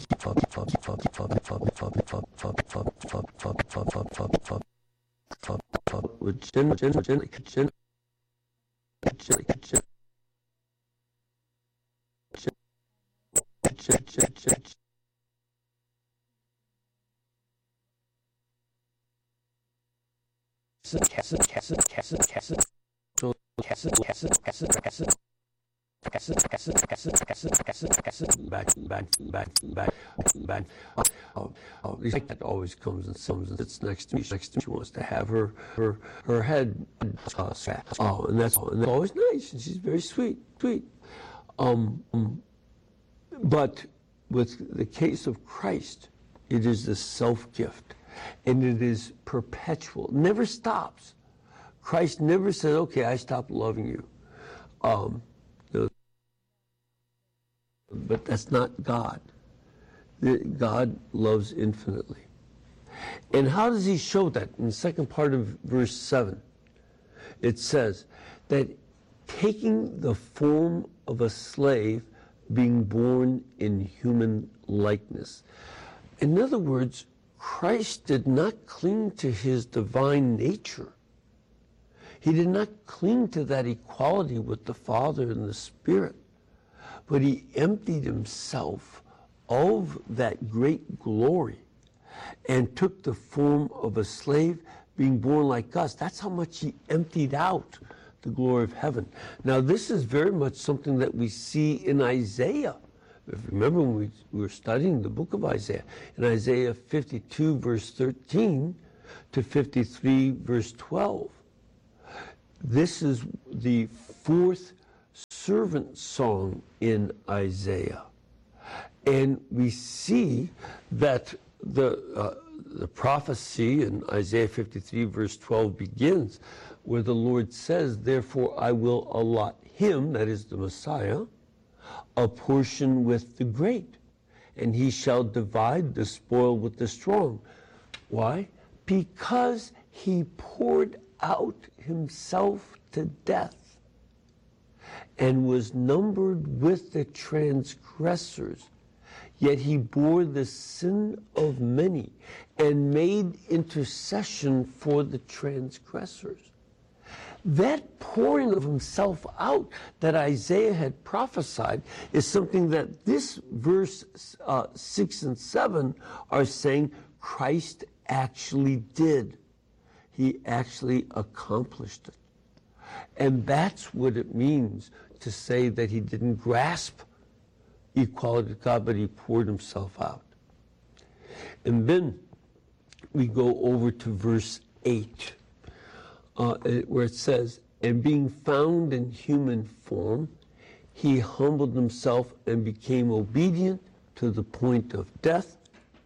That always comes and sits next to me. She wants to have her head scratched. And that's always nice. And she's very sweet. But with the case of Christ, it is the self-gift, and it is perpetual. It never stops. Christ never said, "Okay, I stopped loving you." But that's not God. God loves infinitely. And how does he show that? In the second part of verse 7, it says that taking the form of a slave, being born in human likeness. In other words, Christ did not cling to his divine nature. He did not cling to that equality with the Father and the Spirit, but he emptied himself of that great glory and took the form of a slave, being born like us. That's how much he emptied out the glory of heaven. Now, this is very much something that we see in Isaiah. If you remember when we were studying the book of Isaiah, in Isaiah 52, verse 13 to 53, verse 12. This is the fourth servant song in Isaiah. And we see that the prophecy in Isaiah 53, verse 12 begins where the Lord says, "Therefore I will allot him," that is the Messiah, "a portion with the great, and he shall divide the spoil with the strong." Why? Because he poured out himself to death and was numbered with the transgressors. Yet he bore the sin of many and made intercession for the transgressors. That pouring of himself out that Isaiah had prophesied is something that this verse 6 and 7 are saying Christ actually did. He actually accomplished it. And that's what it means to say that he didn't grasp equality with God, but he poured himself out. And then we go over to verse 8, where it says, "And being found in human form, he humbled himself and became obedient to the point of death,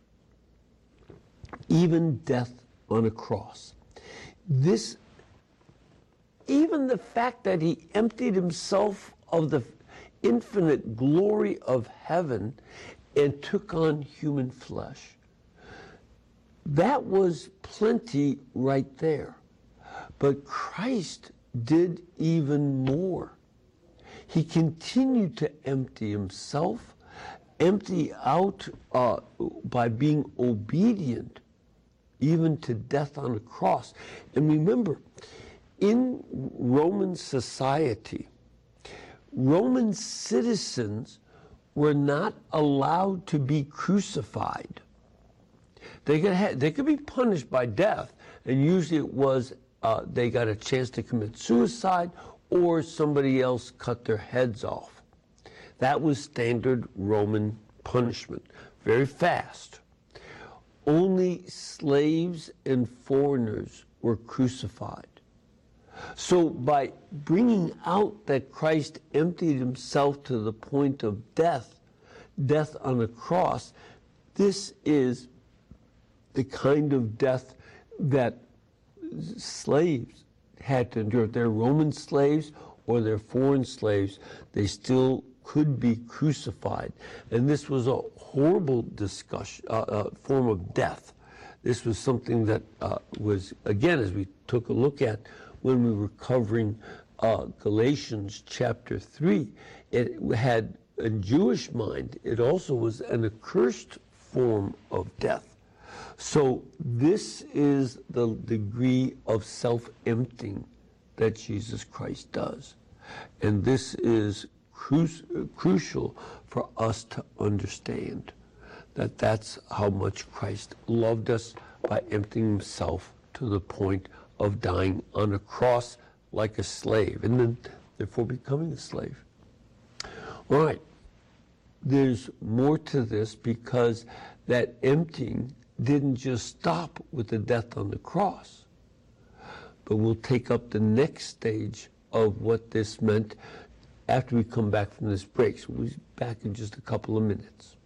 even death on a cross." This, even the fact that he emptied himself of the infinite glory of heaven and took on human flesh, that was plenty right there. But Christ did even more. He continued to empty himself, empty out by being obedient, even to death on a cross. And remember, in Roman society, Roman citizens were not allowed to be crucified. They could be punished by death, and usually it was they got a chance to commit suicide or somebody else cut their heads off. That was standard Roman punishment, very fast. Only slaves and foreigners were crucified. So by bringing out that Christ emptied himself to the point of death on a cross, this is the kind of death that slaves had to endure. If they're Roman slaves or they're foreign slaves, they still could be crucified. And this was a horrible form of death. This was something that was, again, as we took a look at when we were covering Galatians chapter 3, it had in Jewish mind, it also was an accursed form of death. So this is the degree of self-emptying that Jesus Christ does. And this is crucial for us to understand, that that's how much Christ loved us, by emptying himself to the point of dying on a cross like a slave, and then therefore becoming a slave. All right, there's more to this, because that emptying didn't just stop with the death on the cross, but we'll take up the next stage of what this meant after we come back from this break. So we'll be back in just a couple of minutes.